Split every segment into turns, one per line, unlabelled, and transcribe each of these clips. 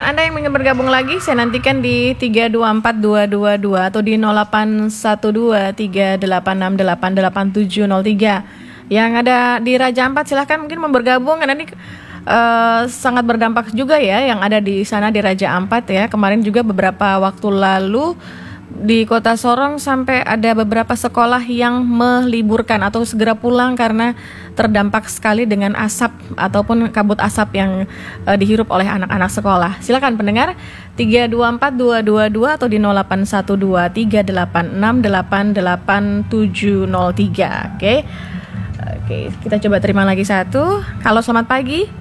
Anda yang ingin bergabung lagi, saya nantikan di 324222 atau di 0812-386888703. Yang ada di Raja Ampat silahkan mungkin mau bergabung karena ini sangat berdampak juga ya yang ada di sana di Raja Ampat ya. Kemarin juga beberapa waktu lalu di Kota Sorong sampai ada beberapa sekolah yang meliburkan atau segera pulang karena terdampak sekali dengan asap ataupun kabut asap yang dihirup oleh anak-anak sekolah. Silakan pendengar 324222 atau di 0812-386-888703. Oke, kita coba terima lagi satu. Halo, selamat pagi.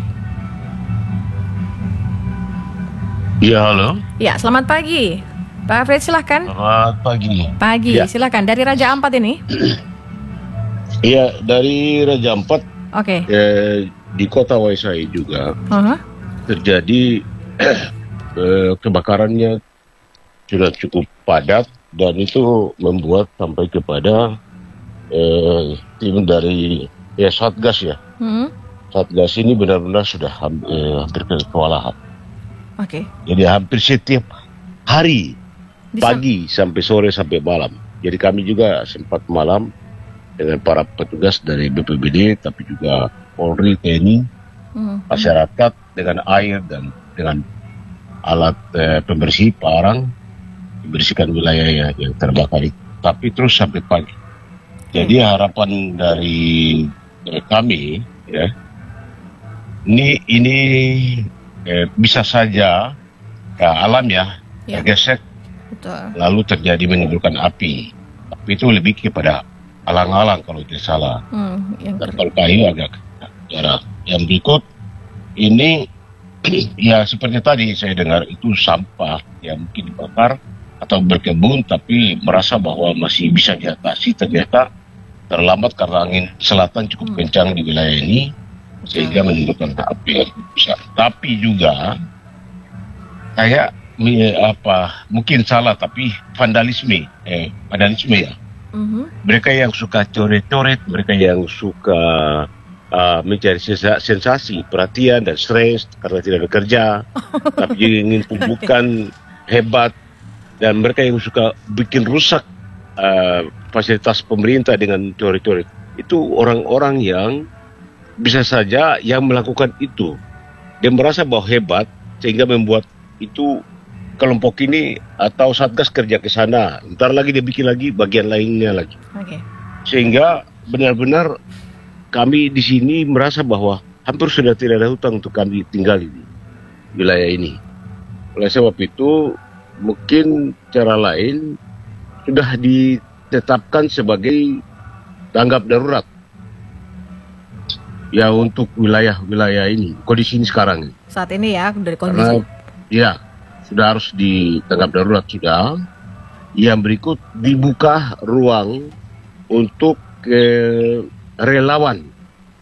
Ya, halo.
Ya, selamat pagi. Pak Fred, silahkan.
Selamat pagi.
Pagi, ya. Silahkan. Dari Raja Ampat ini?
Iya, dari Raja Ampat.
Oke.
Di kota Waisai juga terjadi kebakarannya sudah cukup padat dan itu membuat sampai kepada tim dari Satgas ya. Satgas ini benar-benar sudah hampir kewalahan.
Oke.
Jadi hampir setiap hari. Pagi sampai sore sampai malam. Jadi kami juga sempat malam dengan para petugas dari BPBD, tapi juga Polri, TNI, masyarakat dengan air dan dengan alat pembersih parang membersihkan wilayah yang terbakar itu. Tapi terus sampai pagi. Jadi harapan dari kami, ya, ini bisa saja alam ya. Gesek. Betul. Lalu terjadi menimbulkan api. Tapi itu lebih kepada alang-alang kalau tidak salah. Dan kalau kayu agak jarak. Yang berikut ini ya seperti tadi saya dengar itu sampah yang mungkin dibakar atau berkebun tapi merasa bahwa masih bisa diatasi, ternyata terlambat karena angin selatan cukup kencang di wilayah ini sehingga menimbulkan api. Tapi juga kayak mungkin salah tapi vandalisme ya. Mereka yang suka coret-coret, mereka yang suka mencari sensasi, perhatian dan stres karena tidak bekerja, tapi juga ingin tunjukkan hebat, dan mereka yang suka bikin rusak fasilitas pemerintah dengan coret-coret. Itu orang-orang yang bisa saja yang melakukan itu dia merasa bahwa hebat sehingga membuat itu kelompok ini atau Satgas kerja ke sana. Ntar lagi dia bikin lagi bagian lainnya lagi. Sehingga benar-benar kami di sini merasa bahwa hampir sudah tidak ada hutang untuk kami tinggal di wilayah ini. Oleh sebab itu mungkin cara lain sudah ditetapkan sebagai tanggap darurat ya untuk wilayah-wilayah ini. Kondisi ini sekarang.
Saat ini ya dari kondisi.
Sudah harus ditanggap darurat sudah. Yang berikut dibuka ruang untuk relawan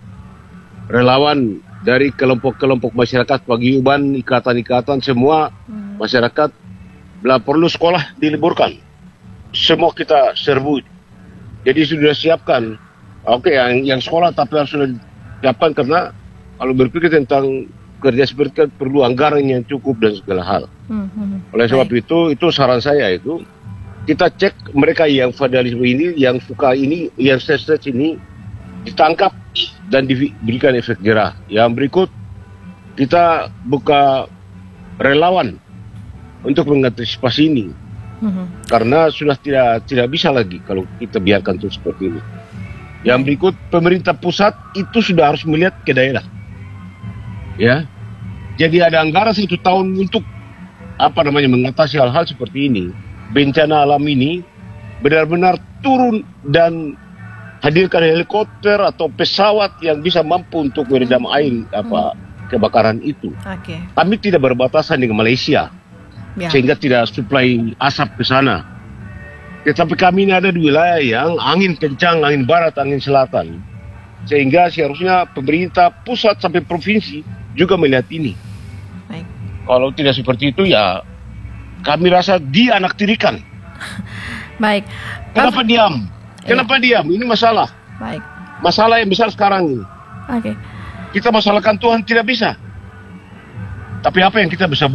dari kelompok-kelompok masyarakat, paguyuban, ikatan-ikatan, semua masyarakat bila perlu sekolah diliburkan. Semua kita serbu. Jadi sudah siapkan. Yang sekolah tapi harus sudah siapkan karena kalau berpikir tentang kerja seperti itu perlu anggaran yang cukup dan segala hal. Oleh sebab itu saran saya itu kita cek mereka yang vandalisme ini, yang suka ini, yang stres ini ditangkap dan diberikan efek jerah. Yang berikut kita buka relawan untuk mengantisipasi ini, karena sudah tidak bisa lagi kalau kita biarkan terus seperti ini. Yang berikut pemerintah pusat itu sudah harus melihat ke daerah. Ya, jadi ada anggaran 1 tahun untuk mengatasi hal-hal seperti ini. Bencana alam ini benar-benar turun dan hadirkan helikopter atau pesawat yang bisa mampu untuk meredam air kebakaran itu. Kami tidak berbatasan dengan Malaysia, sehingga tidak suplai asap ke sana. Tetapi kami ini ada di wilayah yang angin kencang, angin barat, angin selatan, sehingga seharusnya pemerintah pusat sampai provinsi juga melihat ini. Kalau tidak seperti itu ya kami rasa dianaktirikan.
Baik.
Kenapa diam? Kenapa diam? Ini masalah.
Baik.
Masalah yang besar sekarang ini.
Oke.
Kita masalahkan Tuhan tidak bisa. Tapi apa yang kita bisa